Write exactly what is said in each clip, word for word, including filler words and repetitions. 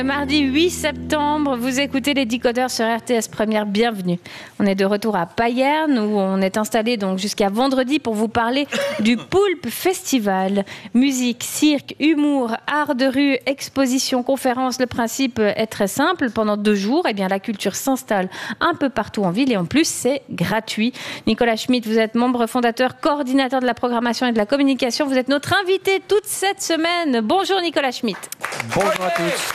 Mardi huit septembre, vous écoutez les Décodeurs sur R T S Première, bienvenue. On est de retour à Payerne où on est installé donc jusqu'à vendredi pour vous parler du Poulpe Festival. Musique, cirque, humour, art de rue, exposition, conférence. Le principe est très simple. Pendant deux jours, eh bien, la culture s'installe un peu partout en ville et en plus c'est gratuit. Nicolas Schmitt, vous êtes membre fondateur, coordinateur de la programmation et de la communication. Vous êtes notre invité toute cette semaine. Bonjour Nicolas Schmitt. Bonjour à tous.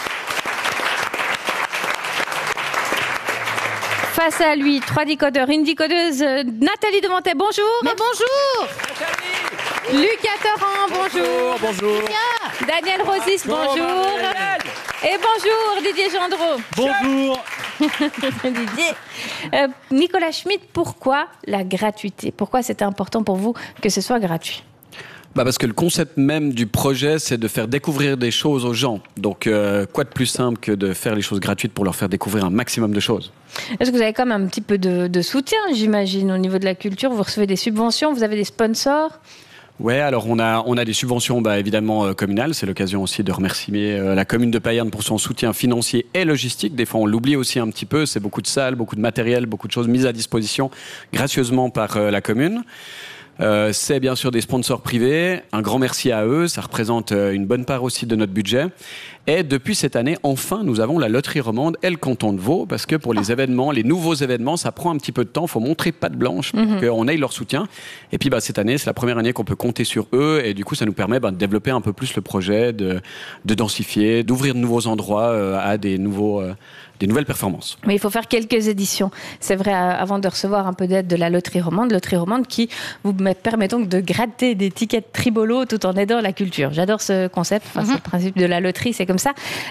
Face à lui, trois décodeurs, une décodeuse, Nathalie Demantet, bonjour. Mais bonjour. Nathalie. Lucas Torrent, bonjour. Bonjour. bonjour. Daniel Rosis, bonjour. Et bonjour Didier Gendreau. Bonjour. Didier. Euh, Nicolas Schmitt, pourquoi la gratuité? Pourquoi c'est important pour vous que ce soit gratuit? Bah parce que le concept même du projet, c'est de faire découvrir des choses aux gens. Donc, euh, quoi de plus simple que de faire les choses gratuites pour leur faire découvrir un maximum de choses? Est-ce que vous avez quand même un petit peu de, de soutien, j'imagine, au niveau de la culture? Vous recevez des subventions, vous avez des sponsors? Ouais, alors on a on a des subventions bah, évidemment euh, communales. C'est l'occasion aussi de remercier euh, la commune de Payerne pour son soutien financier et logistique. Des fois, on l'oublie aussi un petit peu. C'est beaucoup de salles, beaucoup de matériel, beaucoup de choses mises à disposition gracieusement par euh, la commune. Euh, c'est bien sûr des sponsors privés, un grand merci à eux, ça représente une bonne part aussi de notre budget. Et depuis cette année, enfin, nous avons la loterie romande et le canton de Vaud, parce que pour les événements, les nouveaux événements, ça prend un petit peu de temps, il faut montrer patte blanche pour mm-hmm. qu'on ait leur soutien. Et puis bah, cette année, c'est la première année qu'on peut compter sur eux, et du coup, ça nous permet bah, de développer un peu plus le projet, de, de densifier, d'ouvrir de nouveaux endroits euh, à des nouveaux... Euh, des nouvelles performances. Mais il faut faire quelques éditions. C'est vrai, avant de recevoir un peu d'aide de la loterie romande, loterie romande qui vous permet donc de gratter des tickets tribolo tout en aidant la culture. J'adore ce concept, enfin, mm-hmm. c'est le principe de la loterie, c'est comme ça.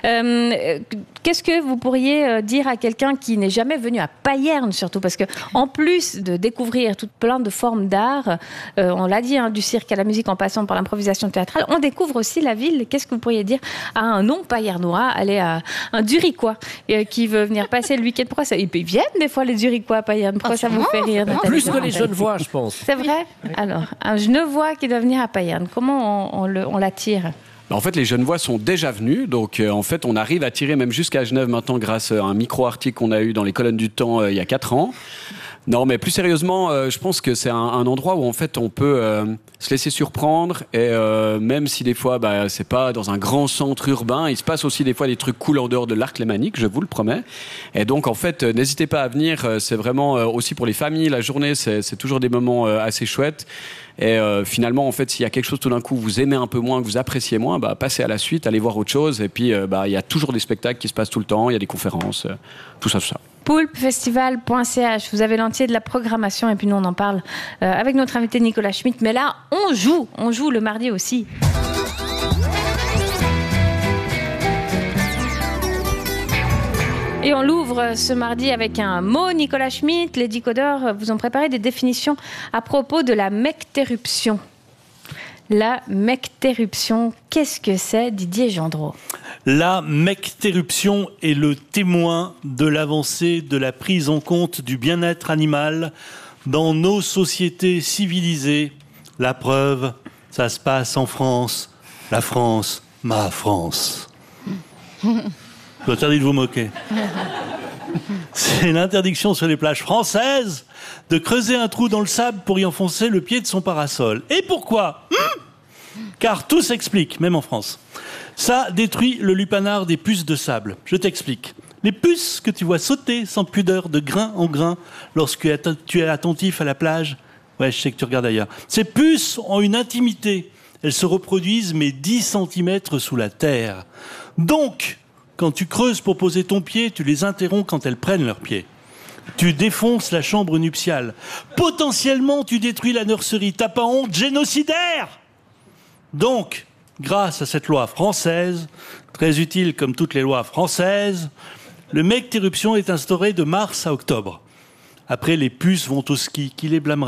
Euh, qu'est-ce que vous pourriez dire à quelqu'un qui n'est jamais venu à Payerne, surtout parce que en plus de découvrir toute plein de formes d'art, euh, on l'a dit, hein, du cirque à la musique en passant par l'improvisation théâtrale, on découvre aussi la ville. Qu'est-ce que vous pourriez dire à un non-payernois, aller à un Duricois euh, qui veut venir passer le week-end? Pourquoi ça... Ils viennent des fois les Duricois à Payerne. Pourquoi ah, ça vous fait rire? Plus que les Genevois, je pense. C'est vrai. Alors, un Genevois qui doit venir à Payerne, comment on, on, le, on l'attire? En fait, les Genevois sont déjà venus, donc euh, en fait, on arrive à tirer même jusqu'à Genève maintenant grâce à un micro-article qu'on a eu dans les colonnes du Temps euh, il y a quatre ans. Non, mais plus sérieusement, euh, je pense que c'est un, un endroit où en fait on peut euh, se laisser surprendre et euh, même si des fois bah, c'est pas dans un grand centre urbain, il se passe aussi des fois des trucs cool en dehors de l'arc lémanique, je vous le promets. Et donc en fait, euh, n'hésitez pas à venir, euh, c'est vraiment euh, aussi pour les familles, la journée, c'est, c'est toujours des moments euh, assez chouettes. Et euh, finalement, en fait, s'il y a quelque chose tout d'un coup, vous aimez un peu moins, que vous appréciez moins, bah, passez à la suite, allez voir autre chose. Et puis, euh, bah, il y a toujours des spectacles qui se passent tout le temps, il y a des conférences, euh, tout ça, tout ça. poulpefestival point c h, vous avez l'entier de la programmation et puis nous on en parle euh, avec notre invité Nicolas Schmitt. Mais là, on joue, on joue le mardi aussi. Et on l'ouvre ce mardi avec un mot. Nicolas Schmitt, les décodeurs vous ont préparé des définitions à propos de la mectéruption. La mectéruption, qu'est-ce que c'est, Didier Gendreau? La mectéruption est le témoin de l'avancée de la prise en compte du bien-être animal dans nos sociétés civilisées. La preuve, ça se passe en France. La France, ma France. Je vous interdis de vous moquer. C'est l'interdiction sur les plages françaises de creuser un trou dans le sable pour y enfoncer le pied de son parasol. Et pourquoi ? hum Car tout s'explique, même en France. Ça détruit le lupanar des puces de sable. Je t'explique. Les puces que tu vois sauter sans pudeur de grain en grain lorsque tu es attentif à la plage, ouais, je sais que tu regardes ailleurs. Ces puces ont une intimité. Elles se reproduisent, mais dix centimètres sous la terre. Donc, quand tu creuses pour poser ton pied, tu les interromps quand elles prennent leur pied. Tu défonces la chambre nuptiale. Potentiellement, tu détruis la nurserie. T'as pas honte, génocidaire ? Donc, grâce à cette loi française, très utile comme toutes les lois françaises, le mectéruption est instauré de mars à octobre. Après, les puces vont au ski. Qui les blâmerait ?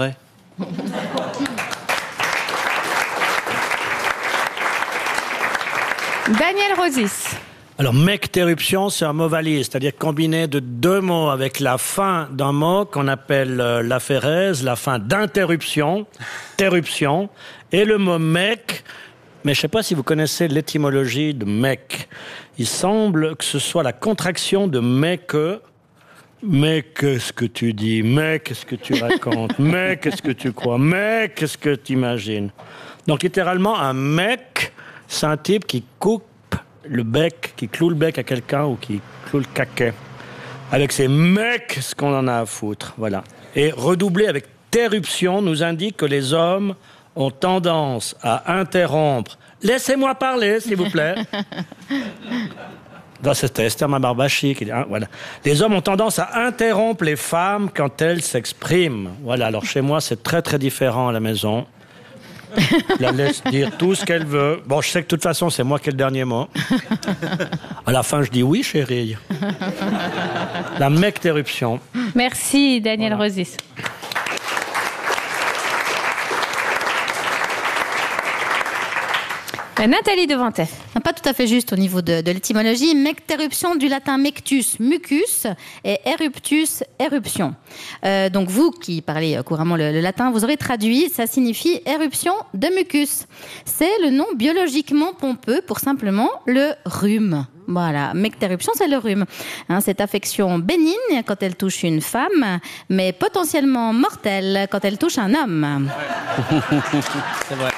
Daniel Rosis. Alors, mectéruption, c'est un mot valise, c'est-à-dire combiné de deux mots avec la fin d'un mot qu'on appelle euh, l'aphérèse, la fin d'interruption, terruption, et le mot mec, mais je ne sais pas si vous connaissez l'étymologie de mec. Il semble que ce soit la contraction de mec. Mais qu'est-ce que tu dis? Mais qu'est-ce que tu racontes? Mais qu'est-ce que tu crois? Mais qu'est-ce que tu imagines? Donc littéralement, un mec, c'est un type qui coupe le bec, qui cloue le bec à quelqu'un ou qui cloue le caquet. Avec ses mecs, qu'est-ce qu'on en a à foutre? Voilà. Et redoubler avec terruption nous indique que les hommes ont tendance à interrompre. Laissez-moi parler, s'il vous plaît. Non, c'était Esther Mabarbachi qui dit, hein, voilà. Les hommes ont tendance à interrompre les femmes quand elles s'expriment. Voilà, alors chez moi, c'est très très différent à la maison. Je la laisse dire tout ce qu'elle veut. Bon, je sais que de toute façon, c'est moi qui ai le dernier mot. À la fin, je dis oui, chérie. La mectéruption. Merci, Daniel voilà. Rosis. Nathalie Devantet. Pas tout à fait juste au niveau de, de l'étymologie. Mectéruption du latin mectus, mucus, et eruptus, éruption. Euh, donc vous, qui parlez couramment le, le latin, vous aurez traduit, ça signifie éruption de mucus. C'est le nom biologiquement pompeux pour simplement le rhume. Voilà, mectéruption, c'est le rhume. Hein, cette affection bénigne quand elle touche une femme, mais potentiellement mortelle quand elle touche un homme. C'est vrai.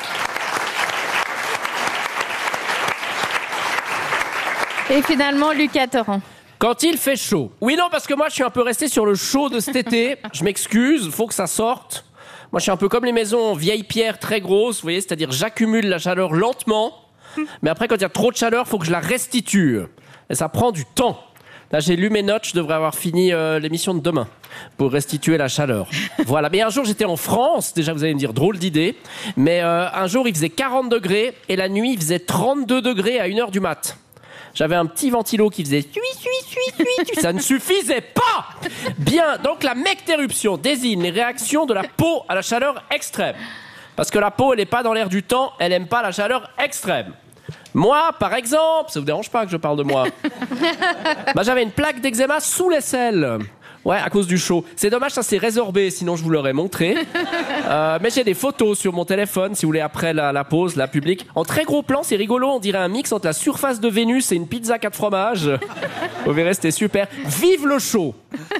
Et finalement, Lucas Torrent. Quand il fait chaud. Oui, non, parce que moi, je suis un peu resté sur le chaud de cet été. Je m'excuse, faut que ça sorte. Moi, je suis un peu comme les maisons vieilles pierres très grosses, vous voyez, c'est-à-dire j'accumule la chaleur lentement, mais après, quand il y a trop de chaleur, faut que je la restitue. Et ça prend du temps. Là, j'ai lu mes notes, je devrais avoir fini euh, l'émission de demain pour restituer la chaleur. Voilà. Mais un jour, j'étais en France. Déjà, vous allez me dire, drôle d'idée. Mais euh, un jour, il faisait quarante degrés et la nuit, il faisait trente-deux degrés à une heure du mat'. J'avais un petit ventilo qui faisait tui, tui, tui, tui, tui. Ça ne suffisait pas. Bien, donc la mectéruption désigne les réactions de la peau à la chaleur extrême. Parce que la peau, elle n'est pas dans l'air du temps, elle n'aime pas la chaleur extrême. Moi, par exemple, ça vous dérange pas que je parle de moi? Bah, j'avais une plaque d'eczéma sous l'aisselle. Ouais, à cause du chaud. C'est dommage, ça s'est résorbé, sinon je vous l'aurais montré. Euh, mais j'ai des photos sur mon téléphone, si vous voulez, après la, la pause, la publique. En très gros plan, c'est rigolo, on dirait un mix entre la surface de Vénus et une pizza quatre fromages. Vous verrez, c'était super. Vive le chaud!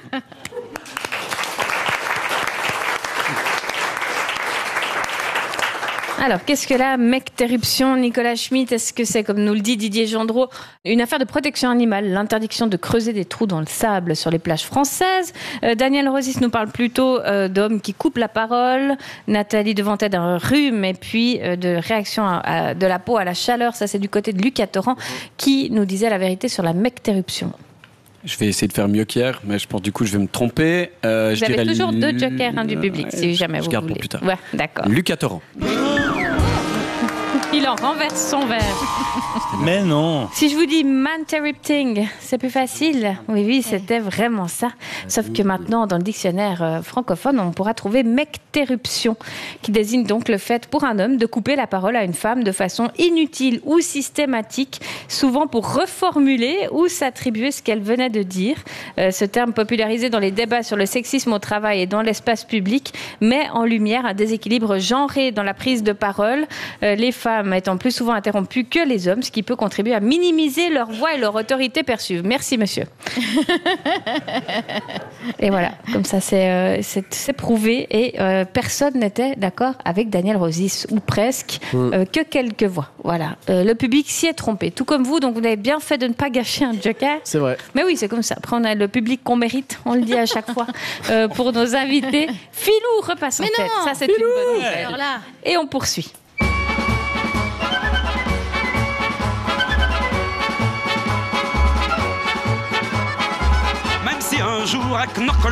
Alors, qu'est-ce que la mectéruption, Nicolas Schmitt? Est-ce que c'est, comme nous le dit Didier Gendreau, une affaire de protection animale, l'interdiction de creuser des trous dans le sable sur les plages françaises? euh, Daniel Rosis nous parle plutôt euh, d'hommes qui coupent la parole. Nathalie Devantet d'un rhume et puis euh, de réaction à, à, de la peau à la chaleur. Ça, c'est du côté de Lucas Torrent qui nous disait la vérité sur la mectéruption. Je vais essayer de faire mieux qu'hier, mais je pense du coup je vais me tromper. Euh, vous je avez dirais toujours l... deux jokers hein, du public, euh, si jamais je vous garde voulez. Pour plus tard. Ouais, d'accord. Lucas Torrent. Il en renverse son verre. Mais non. Si je vous dis man-terrupting, c'est plus facile. Oui, oui, c'était vraiment ça. Sauf que maintenant, dans le dictionnaire euh, francophone, on pourra trouver mectéruption, qui désigne donc le fait pour un homme de couper la parole à une femme de façon inutile ou systématique, souvent pour reformuler ou s'attribuer ce qu'elle venait de dire. Euh, ce terme popularisé dans les débats sur le sexisme au travail et dans l'espace public met en lumière un déséquilibre genré dans la prise de parole. Euh, les femmes étant plus souvent interrompues que les hommes, ce qui peut contribuer à minimiser leur voix et leur autorité perçue. Merci, monsieur. Et voilà, comme ça, c'est, euh, c'est, c'est prouvé. Et euh, personne n'était d'accord avec Daniel Rosis, ou presque, euh, que quelques voix. Voilà. Euh, le public s'y est trompé, tout comme vous, donc vous avez bien fait de ne pas gâcher un joker. C'est vrai. Mais oui, c'est comme ça. Après, on a le public qu'on mérite, on le dit à chaque fois, euh, pour nos invités. Filou repasse en Mais tête. non, ça, c'est Filou, une bonne nouvelle. alors là. Et on poursuit. Même si un jour à Knock